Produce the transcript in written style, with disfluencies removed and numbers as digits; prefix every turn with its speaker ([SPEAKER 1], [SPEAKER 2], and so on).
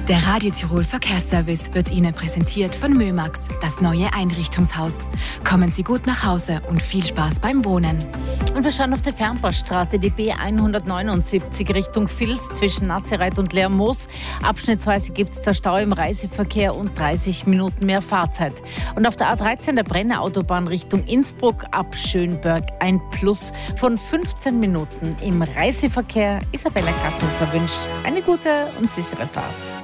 [SPEAKER 1] Der Radio Tirol Verkehrsservice wird Ihnen präsentiert von Mömax, das neue Einrichtungshaus. Kommen Sie gut nach Hause und viel Spaß beim Wohnen.
[SPEAKER 2] Und wir schauen auf die Fernpassstraße, die B179 Richtung Vils zwischen Nassereit und Lermoos. Abschnittsweise gibt es da Stau im Reiseverkehr und 30 Minuten mehr Fahrzeit. Und auf der A13 der Brenner Autobahn Richtung Innsbruck ab Schönberg ein Plus von 15 Minuten im Reiseverkehr. Isabella Kassel verwünscht eine gute und sichere Fahrt.